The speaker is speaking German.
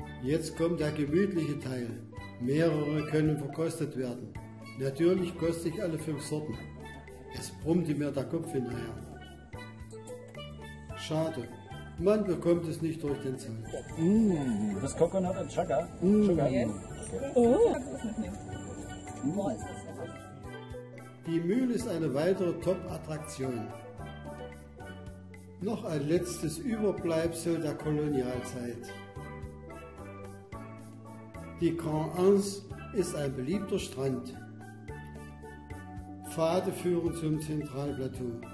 Jetzt kommt der gemütliche Teil. Mehrere können verkostet werden. Natürlich koste ich alle 5 Sorten. Es brummte mir der Kopf hinterher. Schade, man bekommt es nicht durch den Zoll. Das Coconut and Sugar. Sugar. Oh. Die Mühle ist eine weitere Top-Attraktion. Noch ein letztes Überbleibsel der Kolonialzeit. Die Grand Anse ist ein beliebter Strand. Pfade führen zum Zentralplateau.